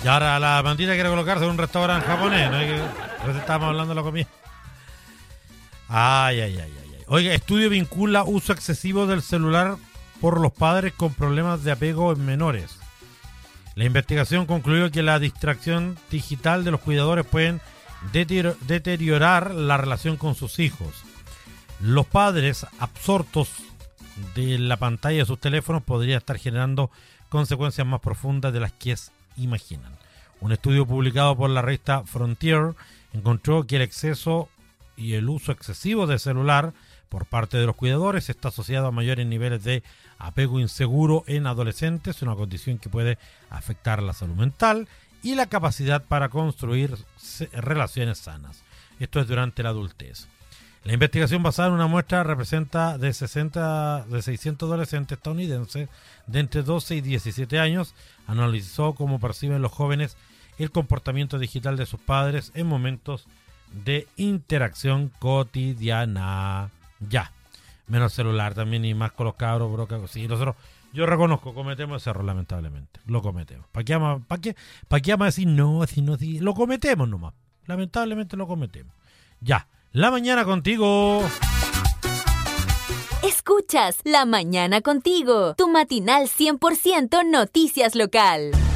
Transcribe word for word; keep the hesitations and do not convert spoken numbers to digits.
Y ahora la pandita quiere colocarse en un restaurante japonés, ¿no? Que recién estábamos hablando de la comida. Ay, ay, ay, ay, ay. Oiga, estudio vincula uso excesivo del celular por los padres con problemas de apego en menores. La investigación concluyó que la distracción digital de los cuidadores pueden deteriorar la relación con sus hijos. Los padres absortos de la pantalla de sus teléfonos podrían estar generando consecuencias más profundas de las que imaginan. Un estudio publicado por la revista Frontier encontró que el exceso y el uso excesivo de celular por parte de los cuidadores está asociado a mayores niveles de apego inseguro en adolescentes, una condición que puede afectar la salud mental y la capacidad para construir relaciones sanas. Esto es durante la adultez. La investigación basada en una muestra representa de sesenta de seiscientos adolescentes estadounidenses de entre doce y diecisiete años, analizó cómo perciben los jóvenes el comportamiento digital de sus padres en momentos de interacción cotidiana. Ya, menos celular también y más con los cabros, broca, sí, nosotros, yo reconozco, cometemos ese error lamentablemente, lo cometemos. ¿Para qué vamos, para qué, para qué vamos a decir no, si no, si lo cometemos nomás? Lamentablemente lo cometemos. Ya. La mañana contigo. Escuchas La Mañana Contigo, tu matinal cien por ciento noticias local.